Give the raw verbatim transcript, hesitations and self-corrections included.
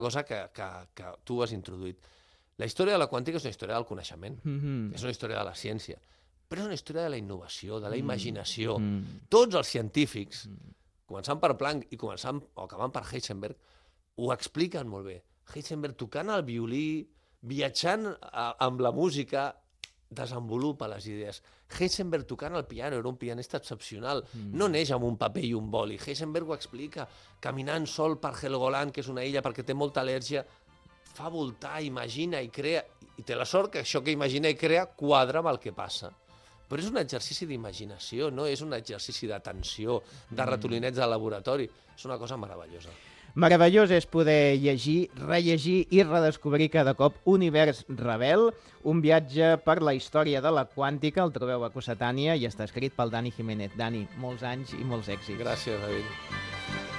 cosa que, que, que tu has introduït. La història de la quàntica és una història del coneixement, Mm-hmm. és una història de la ciència, però és una història de la innovació, de la imaginació. Mm. Tots els científics, començant per Planck i començant o acabant per Heisenberg, ho expliquen molt bé. Heisenberg tocant el violí, viatjant a, amb la música, desenvolupa les idees. Heisenberg tocant el piano, era un pianista excepcional. Mm. No neix amb un paper i un boli. Heisenberg ho explica, caminant sol per Helgoland, que és una illa perquè té molta al·lèrgia, fa voltar, imagina i crea, i té la sort que això que imagina i crea quadra amb el que passa. Però és un exercici d'imaginació, no és un exercici d'atenció, de ratolinets de laboratori. És una cosa meravellosa. Meravellós és poder llegir, rellegir i redescobrir cada cop Univers Rebel, un viatge per la història de la quàntica. El trobeu a Cossetània i està escrit pel Dani Jiménez. Dani, molts anys i molts èxits. Gràcies, David.